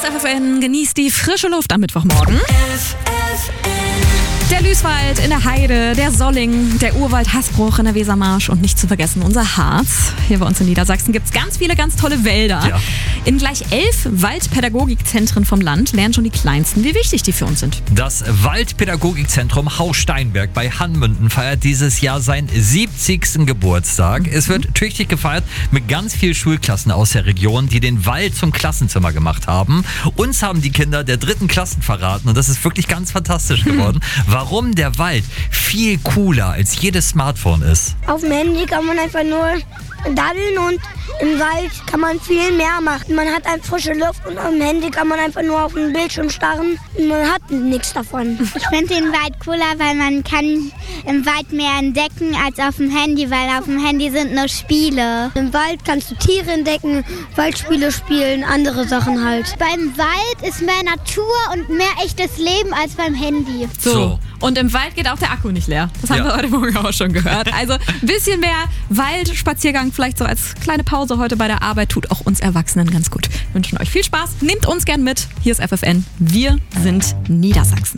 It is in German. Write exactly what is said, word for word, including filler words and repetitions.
F F N, genießt die frische Luft am Mittwochmorgen. F F N. Der Lüßwald in der Heide, der Solling, der Urwald Hasbruch in der Wesermarsch und nicht zu vergessen unser Harz. Hier bei uns in Niedersachsen gibt es ganz viele ganz tolle Wälder. Ja. In gleich elf Waldpädagogikzentren vom Land lernen schon die Kleinsten, wie wichtig die für uns sind. Das Waldpädagogikzentrum Haus-Steinberg bei Hanmünden feiert dieses Jahr seinen siebzigsten Geburtstag. Mhm. Es wird tüchtig gefeiert mit ganz vielen Schulklassen aus der Region, die den Wald zum Klassenzimmer gemacht haben. Uns haben die Kinder der dritten Klassen verraten und das ist wirklich ganz fantastisch geworden. Mhm. Warum der Wald viel cooler als jedes Smartphone ist. Auf dem Handy kann man einfach nur daddeln und im Wald kann man viel mehr machen. Man hat eine frische Luft und am Handy kann man einfach nur auf den Bildschirm starren und man hat nichts davon. Ich finde den Wald cooler, weil man kann im Wald mehr entdecken als auf dem Handy, weil auf dem Handy sind nur Spiele. Im Wald kannst du Tiere entdecken, Waldspiele spielen, andere Sachen halt. Beim Wald ist mehr Natur und mehr echtes Leben als beim Handy. So. so. Und im Wald geht auch der Akku nicht leer. Das haben ja. wir heute Morgen auch schon gehört. Also ein bisschen mehr Waldspaziergang, vielleicht so als kleine Pause heute bei der Arbeit, tut auch uns Erwachsenen ganz gut. Wir wünschen euch viel Spaß. Nehmt uns gern mit. Hier ist F F N. Wir sind Niedersachsen.